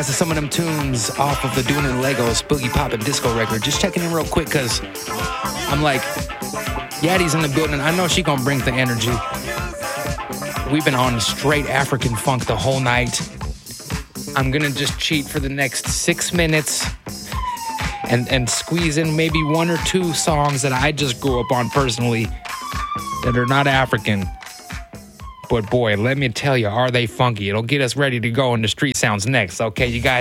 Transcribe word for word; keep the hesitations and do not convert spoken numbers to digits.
Some of them tunes off of the Doing It in Legos Boogie Pop and Disco record. Just checking in real quick because I'm like, Yadi's in the building. I know she gonna bring the energy. We've been on straight African funk the whole night. I'm gonna just cheat for the next six minutes and, and squeeze in maybe one or two songs that I just grew up on personally that are not African. But boy, let me tell you, are they funky? It'll get us ready to go into Street Sounds next. Okay, you guys?